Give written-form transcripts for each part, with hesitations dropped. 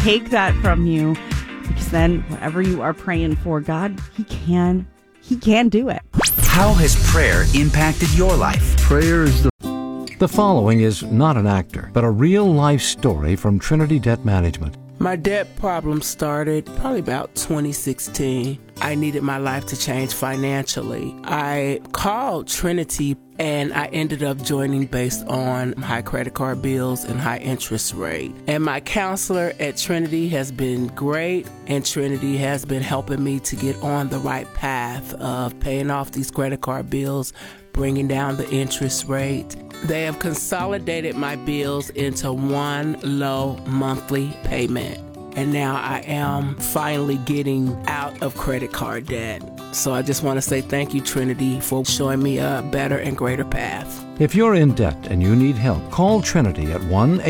take that from you, because then whatever you are praying for, God, He can do it. How has prayer impacted your life? Prayer is The following is not an actor, but a real-life story from Trinity Debt Management. My debt problem started probably about 2016. I needed my life to change financially. I called Trinity and I ended up joining based on high credit card bills and high interest rate. And my counselor at Trinity has been great, and Trinity has been helping me to get on the right path of paying off these credit card bills, bringing down the interest rate. They have consolidated my bills into one low monthly payment. And now I am finally getting out of credit card debt. So I just want to say thank you, Trinity, for showing me a better and greater path. If you're in debt and you need help, call Trinity at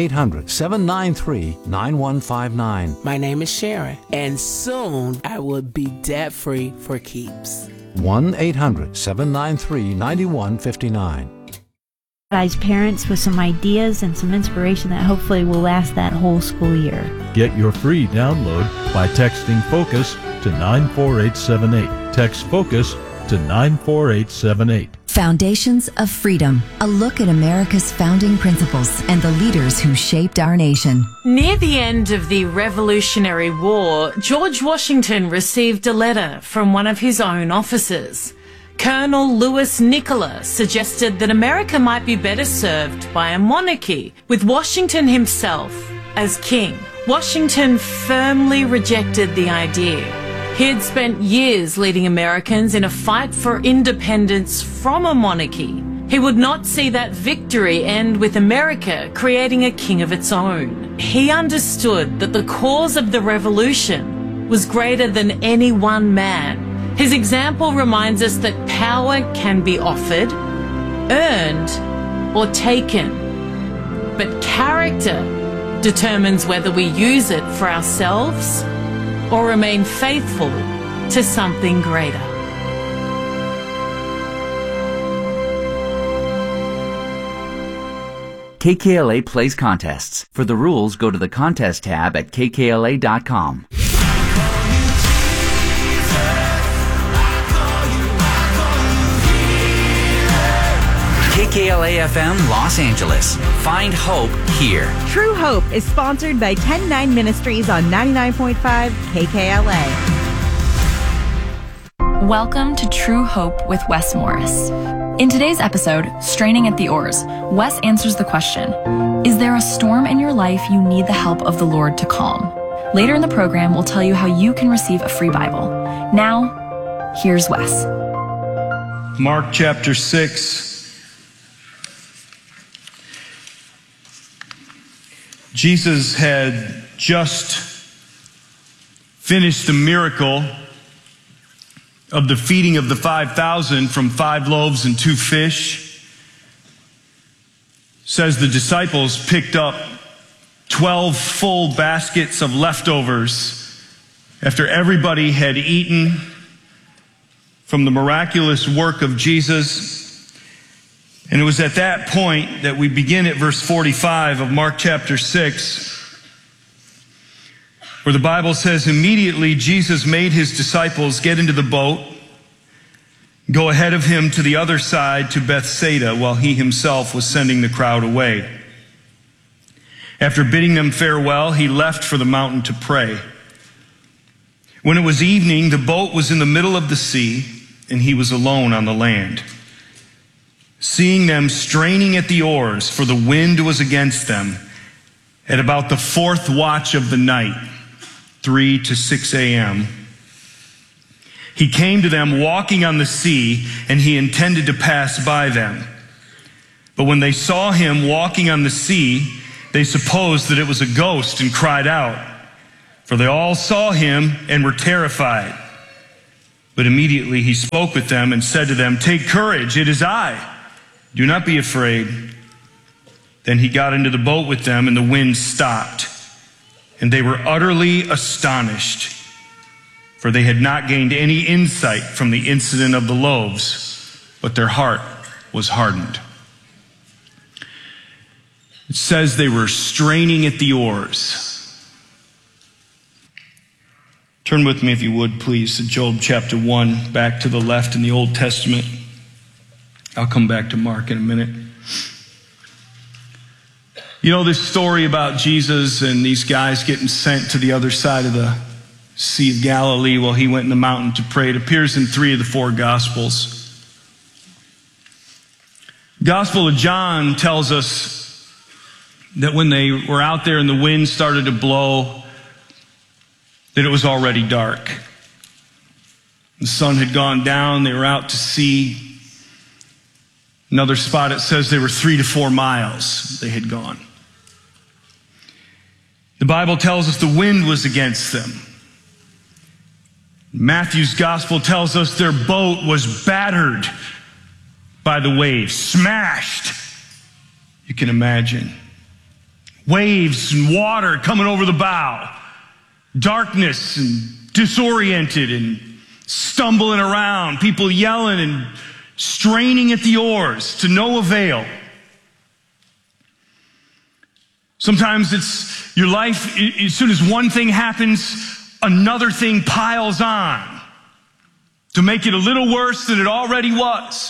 1-800-793-9159. My name is Sharon, and soon I will be debt-free for keeps. 1-800-793-9159. Guys, parents with some ideas and some inspiration that hopefully will last that whole school year. Get your free download by texting FOCUS to 94878. Text FOCUS to 94878. Foundations of Freedom, a look at America's founding principles and the leaders who shaped our nation. Near the end of the Revolutionary War, George Washington received a letter from one of his own officers. Colonel Louis Nicola suggested that America might be better served by a monarchy, with Washington himself as king. Washington firmly rejected the idea. He had spent years leading Americans in a fight for independence from a monarchy. He would not see that victory end with America creating a king of its own. He understood that the cause of the revolution was greater than any one man. His example reminds us that power can be offered, earned, or taken. But character determines whether we use it for ourselves or remain faithful to something greater. KKLA plays contests. For the rules, go to the contest tab at kkla.com. KKLA-FM Los Angeles. Find hope here. True Hope is sponsored by 10-9 Ministries on 99.5 KKLA. Welcome to True Hope with Wes Morris. In today's episode, Straining at the Oars, Wes answers the question, is there a storm in your life you need the help of the Lord to calm? Later in the program, we'll tell you how you can receive a free Bible. Now, here's Wes. Mark chapter 6. Jesus had just finished the miracle of the feeding of the 5,000 from 5 loaves and 2 fish. Says the disciples picked up 12 full baskets of leftovers after everybody had eaten from the miraculous work of Jesus. And it was at that point that we begin at verse 45 of Mark chapter 6, where the Bible says, immediately Jesus made his disciples get into the boat, go ahead of him to the other side to Bethsaida, while he himself was sending the crowd away. After bidding them farewell, he left for the mountain to pray. When it was evening, the boat was in the middle of the sea, and he was alone on the land. Seeing them straining at the oars, for the wind was against them, at about the 4th watch of the night, 3 to 6 a.m., he came to them walking on the sea, and he intended to pass by them. But when they saw him walking on the sea, they supposed that it was a ghost and cried out, for they all saw him and were terrified. But immediately he spoke with them and said to them, "Take courage, it is I. Do not be afraid." Then he got into the boat with them, and the wind stopped. And they were utterly astonished, for they had not gained any insight from the incident of the loaves, but their heart was hardened. It says they were straining at the oars. Turn with me, if you would, please, to Job chapter 1, back to the left in the Old Testament. I'll come back to Mark in a minute. You know this story about Jesus and these guys getting sent to the other side of the Sea of Galilee while he went in the mountain to pray. It appears in 3 of the 4 Gospels. Gospel of John tells us that when they were out there and the wind started to blow, that it was already dark. The sun had gone down. They were out to sea. Another spot, it says they were 3 to 4 miles they had gone. The Bible tells us the wind was against them. Matthew's gospel tells us their boat was battered by the waves, smashed. You can imagine. Waves and water coming over the bow. Darkness and disoriented and stumbling around. People yelling and straining at the oars to no avail. Sometimes it's your life, as soon as one thing happens, another thing piles on to make it a little worse than it already was.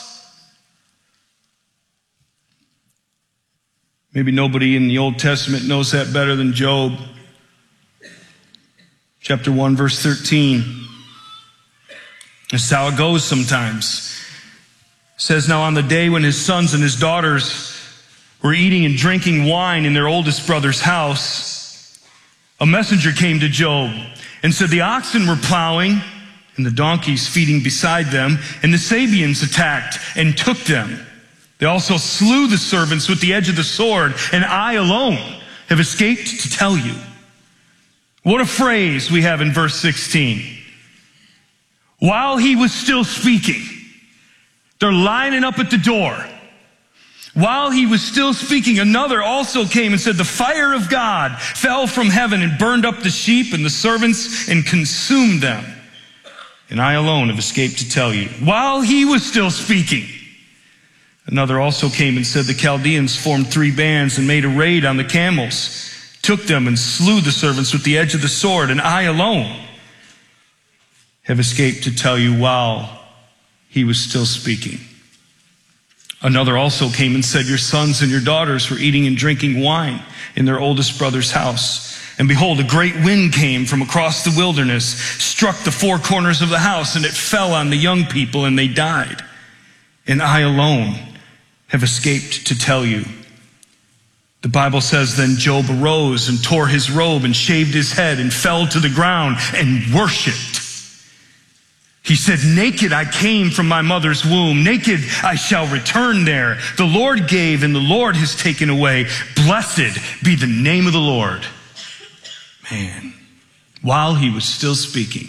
Maybe nobody in the Old Testament knows that better than Job. Chapter 1, verse 13. That's how it goes sometimes. It says, now on the day when his sons and his daughters were eating and drinking wine in their oldest brother's house, a messenger came to Job and said, the oxen were plowing and the donkeys feeding beside them, and the Sabeans attacked and took them. They also slew the servants with the edge of the sword, and I alone have escaped to tell you. What a phrase we have in verse 16. While he was still speaking, they're lining up at the door. While he was still speaking, another also came and said, the fire of God fell from heaven and burned up the sheep and the servants and consumed them. And I alone have escaped to tell you. While he was still speaking, another also came and said, the Chaldeans formed 3 bands and made a raid on the camels, took them and slew the servants with the edge of the sword, and I alone have escaped to tell you while he was still speaking. Another also came and said, your sons and your daughters were eating and drinking wine in their oldest brother's house. And behold, a great wind came from across the wilderness, struck the 4 corners of the house, and it fell on the young people, and they died. And I alone have escaped to tell you. The Bible says, then Job arose and tore his robe and shaved his head and fell to the ground and worshiped. He said, naked I came from my mother's womb. Naked I shall return there. The Lord gave and the Lord has taken away. Blessed be the name of the Lord. Man, while he was still speaking.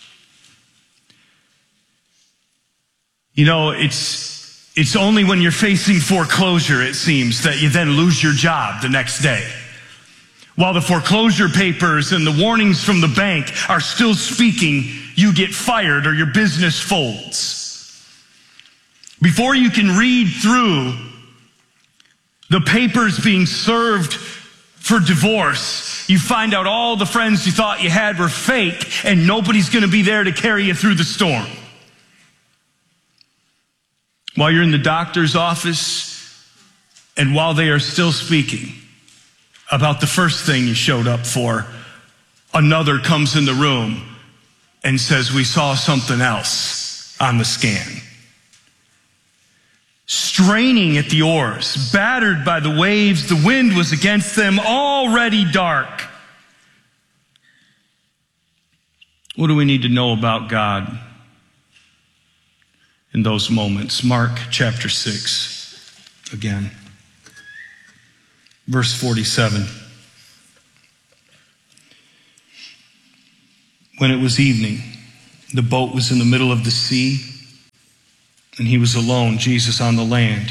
You know, it's only when you're facing foreclosure, it seems, that you then lose your job the next day. While the foreclosure papers and the warnings from the bank are still speaking, you get fired or your business folds. Before you can read through the papers being served for divorce, you find out all the friends you thought you had were fake and nobody's going to be there to carry you through the storm. While you're in the doctor's office and while they are still speaking about the first thing you showed up for, another comes in the room and says, we saw something else on the scan. Straining at the oars, battered by the waves, the wind was against them, already dark. What do we need to know about God in those moments? Mark chapter 6 again. Verse 47. When it was evening, the boat was in the middle of the sea, and he was alone, Jesus, on the land,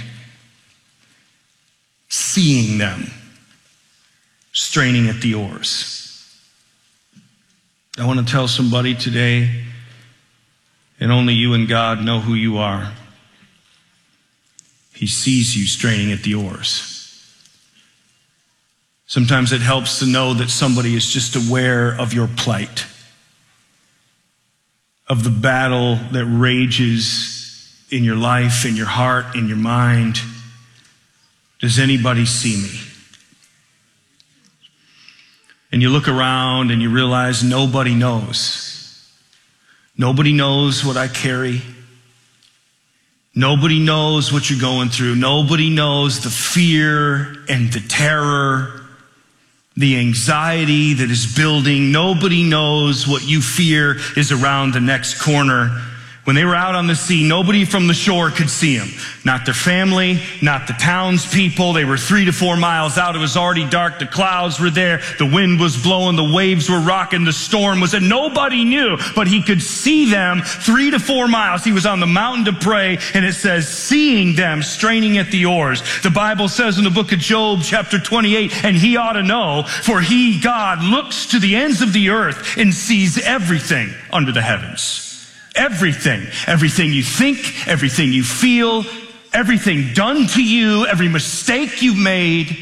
seeing them straining at the oars. I want to tell somebody today, and only you and God know who you are. He sees you straining at the oars. Sometimes it helps to know that somebody is just aware of your plight. of the battle that rages in your life, in your heart, in your mind. Does anybody see me? And you look around and you realize nobody knows. Nobody knows what I carry. Nobody knows what you're going through. Nobody knows the fear and the terror, the anxiety that is building. Nobody knows what you fear is around the next corner. When they were out on the sea, nobody from the shore could see them. Not their family, not the townspeople. They were 3 to 4 miles out. It was already dark. The clouds were there. The wind was blowing. The waves were rocking. The storm was there. Nobody knew, but he could see them 3 to 4 miles. He was on the mountain to pray, and it says, seeing them straining at the oars. The Bible says in the book of Job, chapter 28, and he ought to know, for he, God, looks to the ends of the earth and sees everything under the heavens. Everything. Everything you think, everything you feel, everything done to you, every mistake you've made.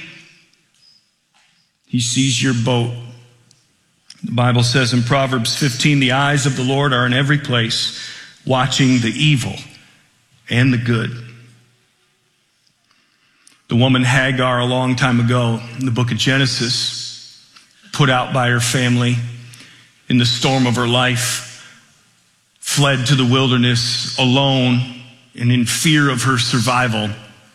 He sees your boat. The Bible says in Proverbs 15, the eyes of the Lord are in every place, watching the evil and the good. The woman Hagar a long time ago in the book of Genesis, put out by her family in the storm of her life, fled to the wilderness alone and in fear of her survival.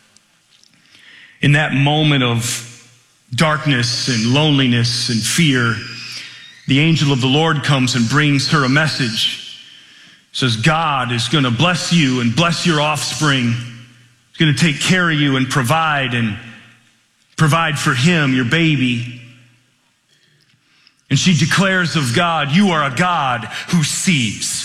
In that moment of darkness and loneliness and fear, the angel of the Lord comes and brings her a message. Says, God is going to bless you and bless your offspring. He's going to take care of you and provide for him, your baby. And she declares of God, you are a God who sees.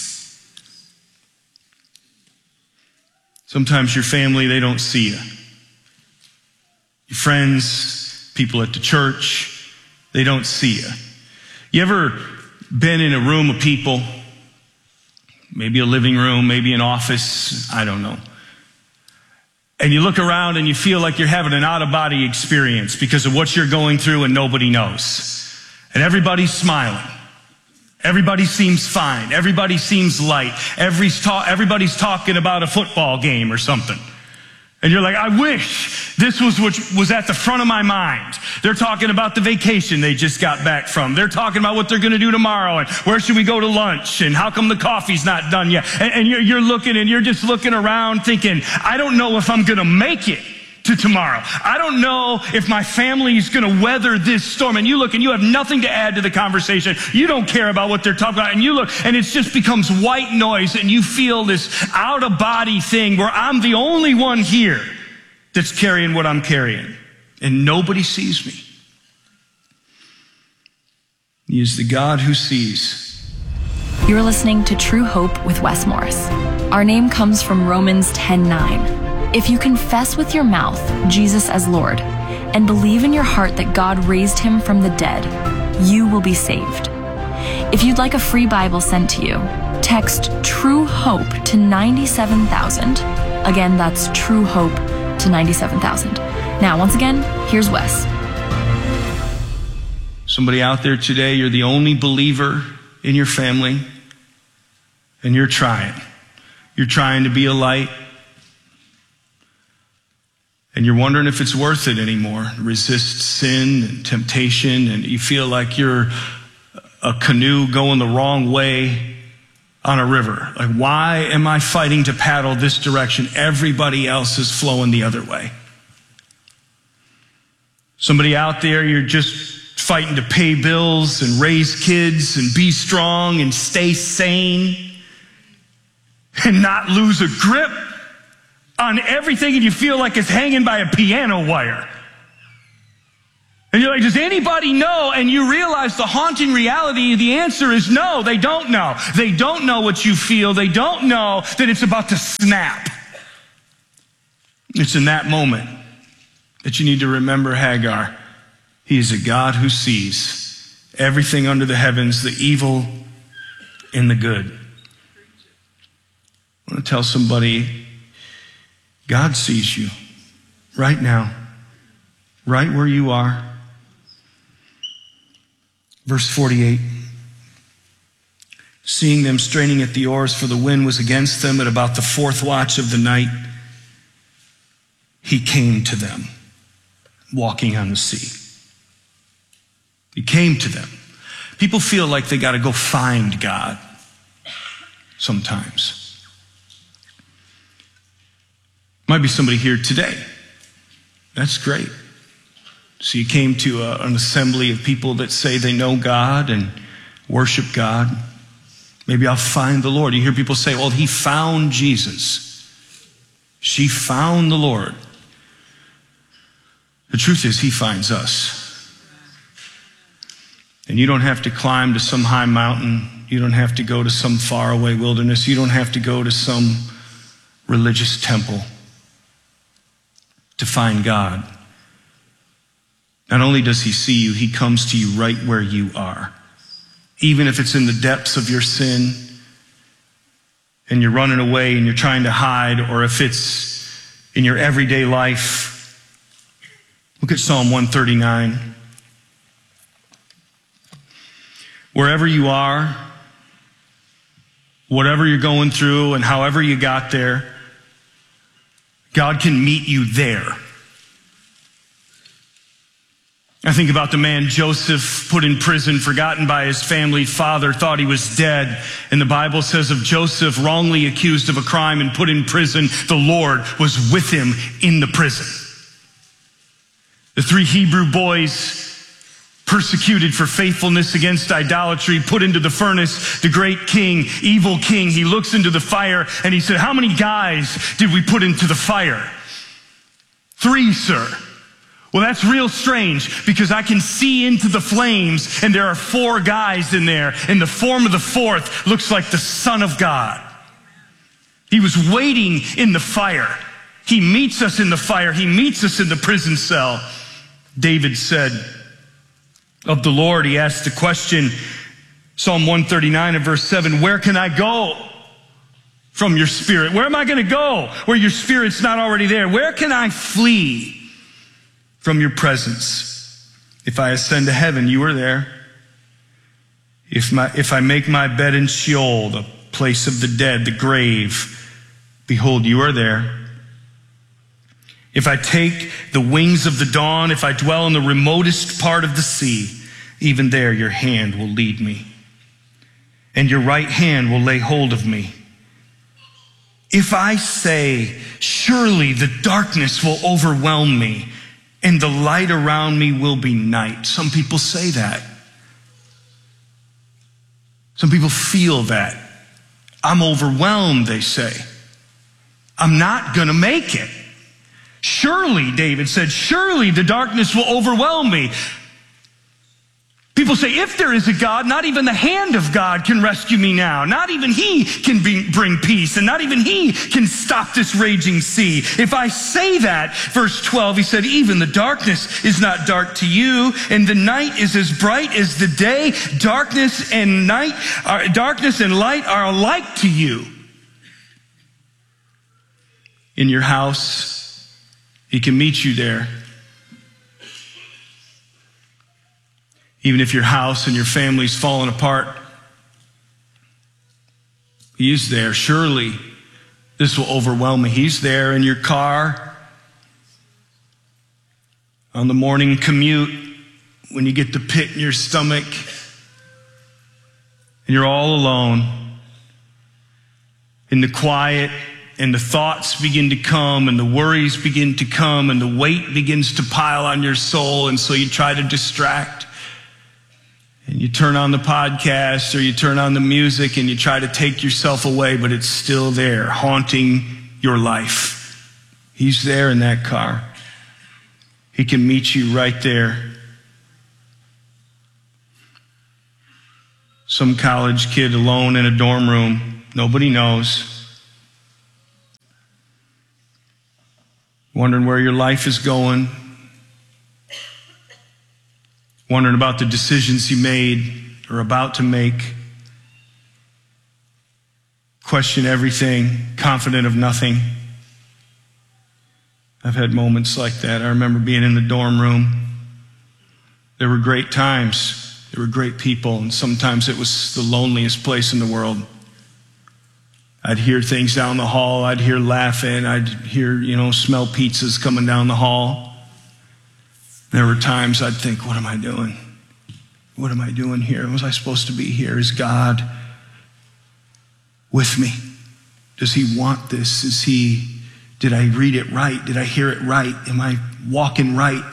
Sometimes your family, they don't see you. Your friends, people at the church, they don't see you. You ever been in a room of people, maybe a living room, maybe an office, I don't know, and you look around and you feel like you're having an out-of-body experience because of what you're going through and nobody knows. And everybody's smiling. Everybody seems fine. Everybody seems light. Everybody's talking about a football game or something. And you're like, I wish this was what was at the front of my mind. They're talking about the vacation they just got back from. They're talking about what they're going to do tomorrow and where should we go to lunch and how come the coffee's not done yet. And you're looking and you're just looking around thinking, I don't know if I'm going to make it to tomorrow. I don't know if my family is going to weather this storm. And you look and you have nothing to add to the conversation. You don't care about what they're talking about. And you look and it just becomes white noise and you feel this out of body thing where I'm the only one here that's carrying what I'm carrying. And nobody sees me. He is the God who sees. You're listening to True Hope with Wes Morris. Our name comes from Romans 10:9. If you confess with your mouth Jesus as Lord and believe in your heart that God raised him from the dead, you will be saved. If you'd like a free Bible sent to you, text True Hope to 97,000. Again, that's True Hope to 97,000. Now, once again, here's Wes. Somebody out there today, you're the only believer in your family, and you're trying. You're trying to be a light. And you're wondering if it's worth it anymore. Resist sin and temptation, and you feel like you're a canoe going the wrong way on a river. Like, why am I fighting to paddle this direction? Everybody else is flowing the other way. Somebody out there, you're just fighting to pay bills and raise kids and be strong and stay sane and not lose a grip on everything, and you feel like it's hanging by a piano wire. And you're like, does anybody know? And you realize the haunting reality, the answer is no, they don't know. They don't know what you feel. They don't know that it's about to snap. It's in that moment that you need to remember Hagar. He is a God who sees everything under the heavens, the evil and the good. I want to tell somebody, God sees you right now, right where you are. Verse 48. Seeing them straining at the oars, for the wind was against them, at about the fourth watch of the night, he came to them, walking on the sea. He came to them. People feel like they got to go find God sometimes. Might be somebody here today. That's great. So you came to an assembly of people that say they know God and worship God. Maybe I'll find the Lord. You hear people say, well, he found Jesus. She found the Lord. The truth is, he finds us. And you don't have to climb to some high mountain. You don't have to go to some faraway wilderness. You don't have to go to some religious temple to find God. Not only does he see you, he comes to you right where you are. Even if it's in the depths of your sin and you're running away and you're trying to hide, or if it's in your everyday life. Look at Psalm 139. Wherever you are, whatever you're going through and however you got there, God can meet you there. I think about the man Joseph, put in prison, forgotten by his family. Father thought he was dead. And the Bible says of Joseph, wrongly accused of a crime and put in prison, the Lord was with him in the prison. The 3 Hebrew boys, persecuted for faithfulness against idolatry, put into the furnace. The great king, evil king, he looks into the fire and he said, how many guys did we put into the fire? 3, sir. Well, that's real strange, because I can see into the flames and there are 4 guys in there, and the form of the 4th looks like the Son of God. He was waiting in the fire. He meets us in the fire. He meets us in the prison cell. David said of the Lord, he asked the question, Psalm 139 and verse 7, where can I go from your spirit? Where am I going to go where your spirit's not already there? Where can I flee from your presence? If I ascend to heaven, you are there. If I make my bed in Sheol, the place of the dead, the grave, behold, you are there. If I take the wings of the dawn, if I dwell in the remotest part of the sea, even there your hand will lead me, and your right hand will lay hold of me. If I say, surely the darkness will overwhelm me, and the light around me will be night. Some people say that. Some people feel that. I'm overwhelmed, they say. I'm not going to make it. Surely, David said, surely the darkness will overwhelm me. People say, if there is a God, not even the hand of God can rescue me now. Not even he can bring peace, and not even he can stop this raging sea. If I say that, verse 12, he said, even the darkness is not dark to you, and the night is as bright as the day. Darkness and light are alike to you. In your house, he can meet you there. Even if your house and your family's fallen apart, he is there. Surely this will overwhelm me. He's there in your car, on the morning commute, when you get the pit in your stomach, and you're all alone, in the quiet, and the thoughts begin to come, and the worries begin to come, and the weight begins to pile on your soul, and so you try to distract. And you turn on the podcast or you turn on the music and you try to take yourself away, but it's still there, haunting your life. He's there in that car. He can meet you right there. Some college kid alone in a dorm room, nobody knows. Wondering where your life is going. Wondering about the decisions you made or about to make. Question everything, confident of nothing. I've had moments like that. I remember being in the dorm room. There were great times. They were great people, and sometimes it was the loneliest place in the world. I'd hear things down the hall. I'd hear laughing. I'd hear, smell pizzas coming down the hall. There were times I'd think, what am I doing? What am I doing here? Was I supposed to be here? Is God with me? Does he want this? Did I read it right? Did I hear it right? Am I walking right?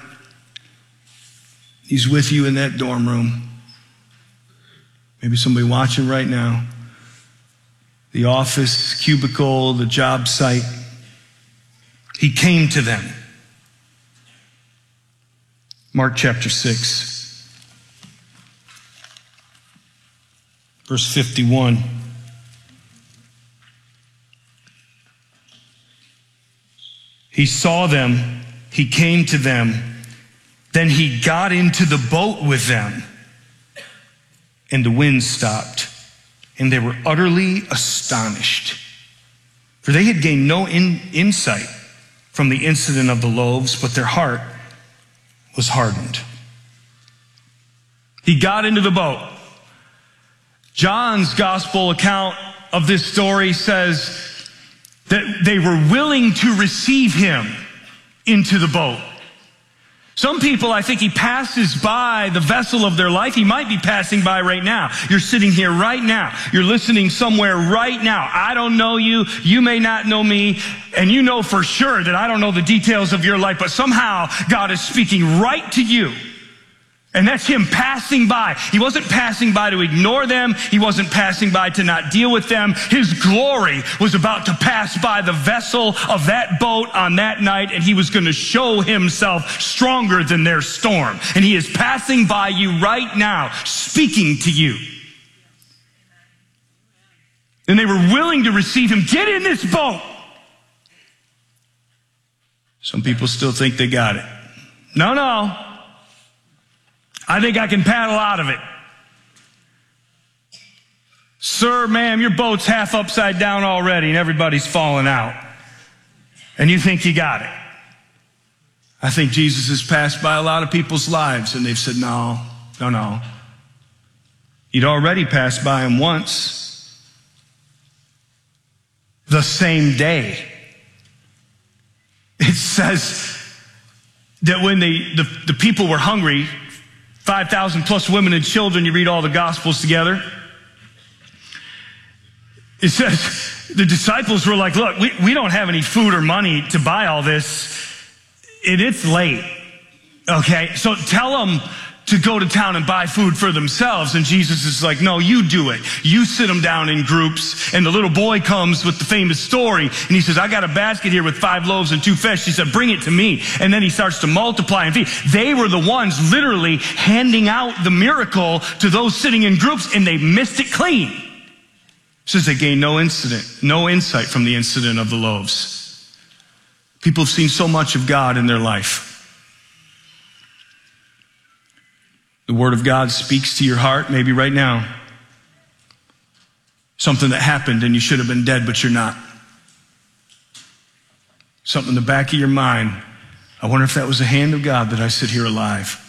He's with you in that dorm room. Maybe somebody watching right now. The office, cubicle, the job site. He came to them. Mark chapter 6, verse 51. He saw them, he came to them, then he got into the boat with them, and the wind stopped, and they were utterly astonished, for they had gained no insight from the incident of the loaves, but their heart was hardened. He got into the boat. John's gospel account of this story says that they were willing to receive him into the boat. Some people, I think he passes by the vessel of their life. He might be passing by right now. You're sitting here right now. You're listening somewhere right now. I don't know you. You may not know me. And you know for sure that I don't know the details of your life, but somehow God is speaking right to you. And that's him passing by. He wasn't passing by to ignore them. He wasn't passing by to not deal with them. His glory was about to pass by the vessel of that boat on that night, and he was going to show himself stronger than their storm. And he is passing by you right now, speaking to you. And they were willing to receive him. Get in this boat. Some people still think they got it. No. I think I can paddle out of it. Sir, ma'am, your boat's half upside down already and everybody's falling out. And you think you got it. I think Jesus has passed by a lot of people's lives and they've said, no. You'd already passed by him once. The same day. It says that when the people were hungry, 5,000 plus women and children, you read all the Gospels together. It says the disciples were like, look, we don't have any food or money to buy all this. It's late. Okay, so tell them to go to town and buy food for themselves. And Jesus is like, no, you do it. You sit them down in groups. And the little boy comes with the famous story. And he says, I got a basket here with 5 loaves and 2 fish. He said, bring it to me. And then he starts to multiply and feed. They were the ones literally handing out the miracle to those sitting in groups, and they missed it clean. It says they gained no insight from the incident of the loaves. People have seen so much of God in their life. The Word of God speaks to your heart, maybe right now. Something that happened and you should have been dead, but you're not. Something in the back of your mind. I wonder if that was the hand of God that I sit here alive.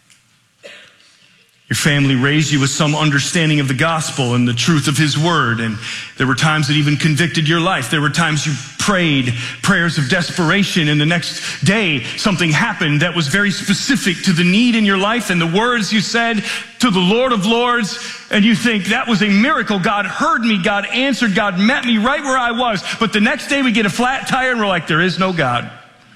Your family raised you with some understanding of the gospel and the truth of his word. And there were times that even convicted your life. There were times you prayed prayers of desperation, and the next day something happened that was very specific to the need in your life and the words you said to the Lord of Lords. And you think that was a miracle. God heard me. God answered. God met me right where I was. But the next day we get a flat tire and we're like, there is no God.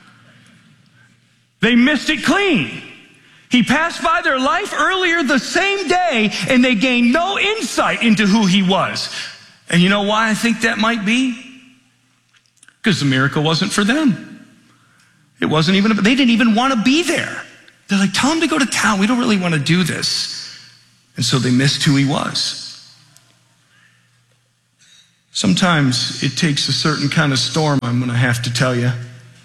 They missed it clean. He passed by their life earlier the same day, and they gained no insight into who he was. And you know why I think that might be? Because the miracle wasn't for them. It wasn't even, they didn't even want to be there. They're like, tell him to go to town. We don't really want to do this. And so they missed who he was. Sometimes it takes a certain kind of storm, I'm going to have to tell you,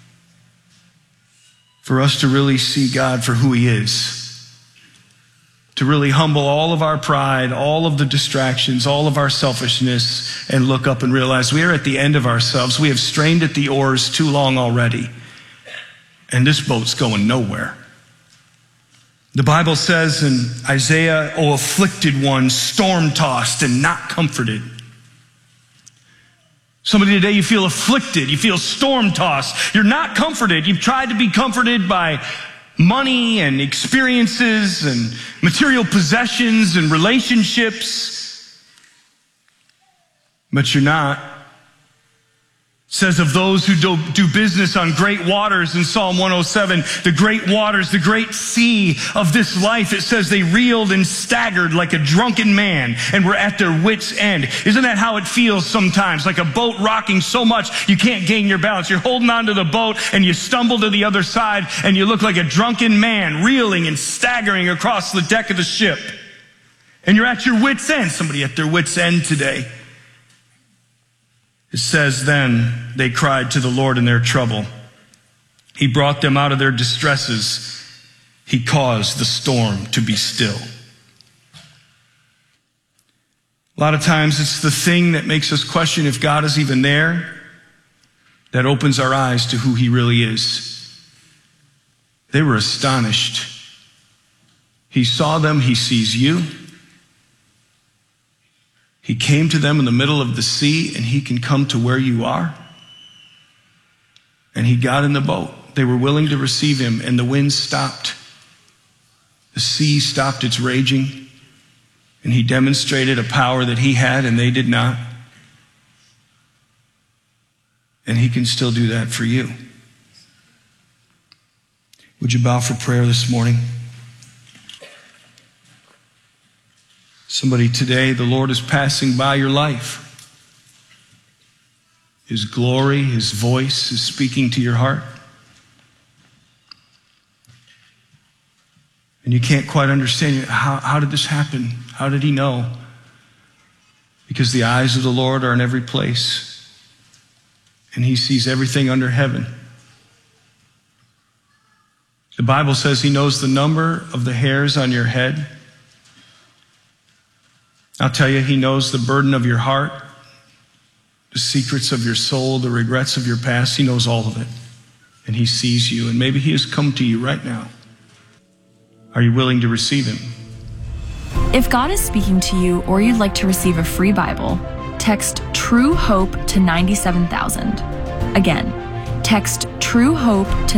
for us to really see God for who he is, to really humble all of our pride, all of the distractions, all of our selfishness, and look up and realize we are at the end of ourselves. We have strained at the oars too long already, and this boat's going nowhere. The Bible says in Isaiah, "O afflicted one, storm-tossed and not comforted." Somebody today, you feel afflicted, you feel storm-tossed, you're not comforted. You've tried to be comforted by money and experiences and material possessions and relationships, but you're not. It says of those who do business on great waters in Psalm 107, the great waters, the great sea of this life, it says they reeled and staggered like a drunken man and were at their wits' end. Isn't that how it feels sometimes? Like a boat rocking so much you can't gain your balance. You're holding onto the boat and you stumble to the other side and you look like a drunken man reeling and staggering across the deck of the ship. And you're at your wits' end. Somebody at their wits' end today. It says, then they cried to the Lord in their trouble. He brought them out of their distresses. He caused the storm to be still. A lot of times it's the thing that makes us question if God is even there that opens our eyes to who he really is. They were astonished. He saw them, he sees you. He came to them in the middle of the sea, and he can come to where you are. And he got in the boat. They were willing to receive him, and the wind stopped. The sea stopped its raging, and he demonstrated a power that he had and they did not. And he can still do that for you. Would you bow for prayer this morning? Somebody today, the Lord is passing by your life. His glory, his voice is speaking to your heart. And you can't quite understand how did this happen? How did he know? Because the eyes of the Lord are in every place. And he sees everything under heaven. The Bible says he knows the number of the hairs on your head. I'll tell you, he knows the burden of your heart, the secrets of your soul, the regrets of your past. He knows all of it. And he sees you. And maybe he has come to you right now. Are you willing to receive him? If God is speaking to you or you'd like to receive a free Bible, text True Hope to 97,000. Again, text True Hope to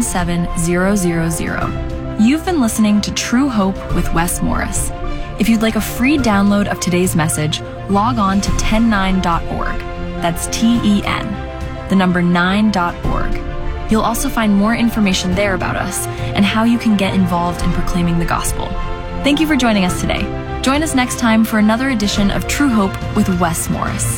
97000. You've been listening to True Hope with Wes Morris. If you'd like a free download of today's message, log on to 109.org. That's TEN, the number 9.org. You'll also find more information there about us and how you can get involved in proclaiming the gospel. Thank you for joining us today. Join us next time for another edition of True Hope with Wes Morris.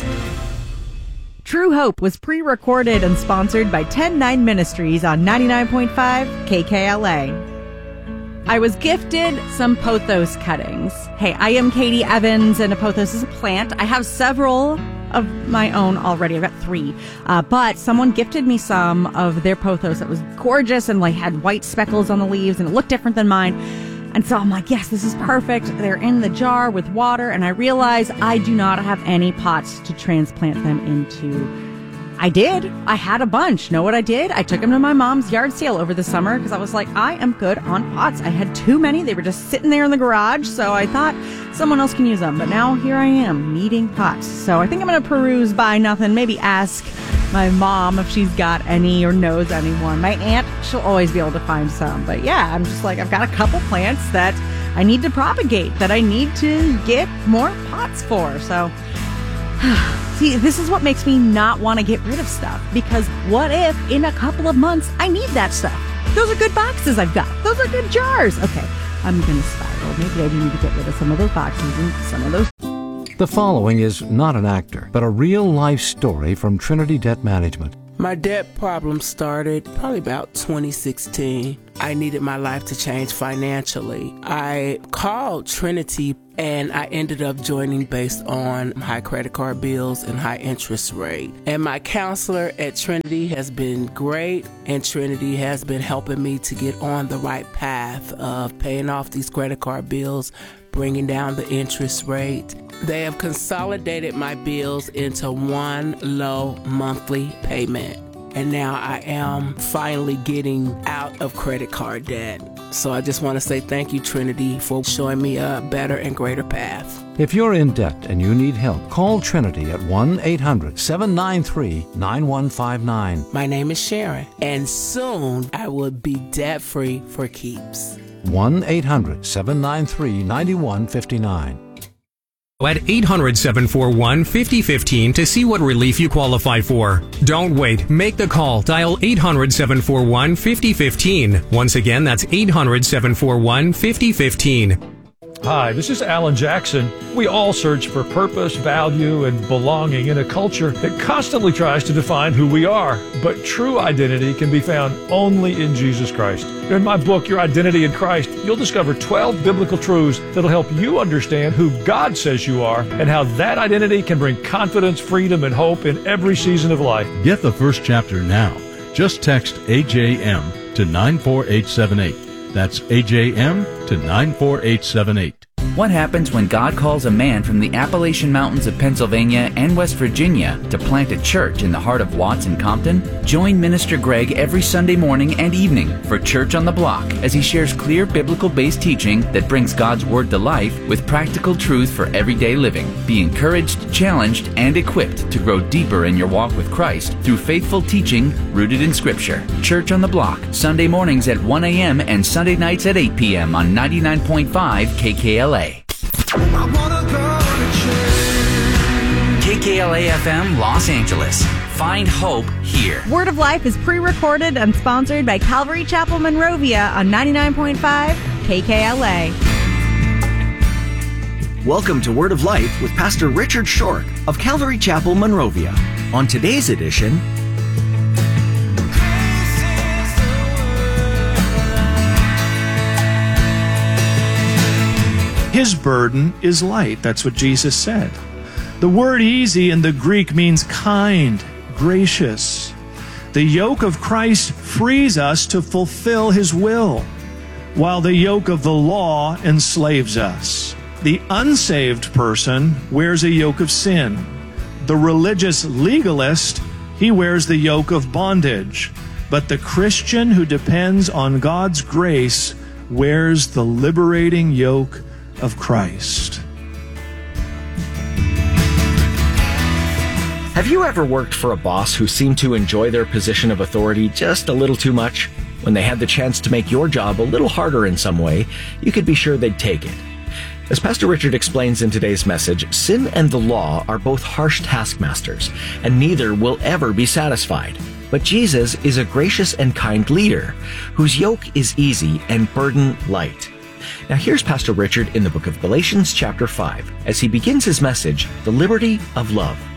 True Hope was pre-recorded and sponsored by 10-9 Ministries on 99.5 KKLA. I was gifted some pothos cuttings. Hey, I am Katie Evans, and a pothos is a plant. I have several of my own already. I've got 3. But someone gifted me some of their pothos that was gorgeous and had white speckles on the leaves, and it looked different than mine. And so I'm like, yes, this is perfect. They're in the jar with water, and I realize I do not have any pots to transplant them into. I did. I had a bunch. Know what I did? I took them to my mom's yard sale over the summer because I was like, I am good on pots. I had too many. They were just sitting there in the garage, so I thought someone else can use them. But now here I am needing pots. So I think I'm going to peruse by nothing. Maybe ask my mom if she's got any or knows anyone. My aunt, she'll always be able to find some. But yeah, I'm just like, I've got a couple plants that I need to propagate, that I need to get more pots for. So see, this is what makes me not want to get rid of stuff, because what if in a couple of months I need that stuff? Those are good boxes I've got. Those are good jars. Okay, I'm going to spiral. Maybe I do need to get rid of some of those boxes and some of those. The following is not an actor, but a real-life story from Trinity Debt Management. My debt problem started probably about 2016. I needed my life to change financially. I called Trinity and I ended up joining based on high credit card bills and high interest rate. And my counselor at Trinity has been great, and Trinity has been helping me to get on the right path of paying off these credit card bills, bringing down the interest rate. They have consolidated my bills into one low monthly payment. And now I am finally getting out of credit card debt. So I just want to say thank you, Trinity, for showing me a better and greater path. If you're in debt and you need help, call Trinity at 1-800-793-9159. My name is Sharon, and soon I will be debt-free for keeps. 1-800-793-9159. At 800-741-5015 to see what relief you qualify for. Don't wait. Make the call. Dial 800-741-5015. Once again, that's 800-741-5015. Hi, this is Alan Jackson. We all search for purpose, value, and belonging in a culture that constantly tries to define who we are. But true identity can be found only in Jesus Christ. In my book, Your Identity in Christ, you'll discover 12 biblical truths that'll help you understand who God says you are and how that identity can bring confidence, freedom, and hope in every season of life. Get the first chapter now. Just text AJM to 94878. That's AJM to 94878. What happens when God calls a man from the Appalachian Mountains of Pennsylvania and West Virginia to plant a church in the heart of Watts and Compton? Join Minister Greg every Sunday morning and evening for Church on the Block as he shares clear biblical-based teaching that brings God's Word to life with practical truth for everyday living. Be encouraged, challenged, and equipped to grow deeper in your walk with Christ through faithful teaching rooted in Scripture. Church on the Block, Sunday mornings at 1 a.m. and Sunday nights at 8 p.m. on 99.5 KKLA. KKLA FM Los Angeles. Find hope here. Word of Life is pre-recorded and sponsored by Calvary Chapel Monrovia on 99.5 KKLA. Welcome to Word of Life with Pastor Richard Shork of Calvary Chapel Monrovia. On today's edition, His burden is light. That's what Jesus said. The word easy in the Greek means kind, gracious. The yoke of Christ frees us to fulfill His will, while the yoke of the law enslaves us. The unsaved person wears a yoke of sin. The religious legalist, he wears the yoke of bondage. But the Christian who depends on God's grace wears the liberating yoke of Christ. have you ever worked for a boss who seemed to enjoy their position of authority just a little too much? When they had the chance to make your job a little harder in some way, you could be sure they'd take it. As Pastor Richard explains in today's message, sin and the law are both harsh taskmasters, and neither will ever be satisfied. But Jesus is a gracious and kind leader, whose yoke is easy and burden light. Now here's Pastor Richard in the book of Galatians chapter 5, as he begins his message, The Liberty of Love.